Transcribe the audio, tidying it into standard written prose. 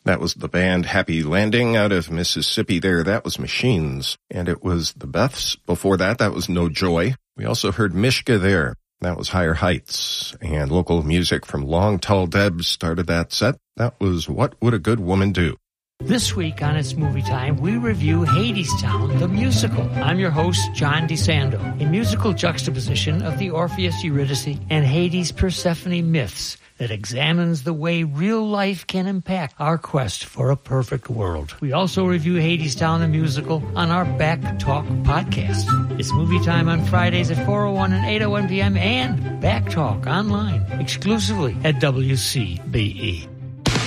That was the band Happy Landing out of Mississippi there. That was Machines. And it was the Beths. Before that, that was No Joy. We also heard Mishka there. That was Higher Heights. And local music from Long Tall Deb started that set. That was What Would a Good Woman Do? This week on It's Movie Time, we review Hadestown, the musical. I'm your host, John DeSando. A musical juxtaposition of the Orpheus Eurydice and Hades Persephone myths that examines the way real life can impact our quest for a perfect world. We also review Hadestown, the musical, on our Back Talk podcast. It's Movie Time on Fridays at 4:01 and 8:01 p.m. and Back Talk online exclusively at WCBE.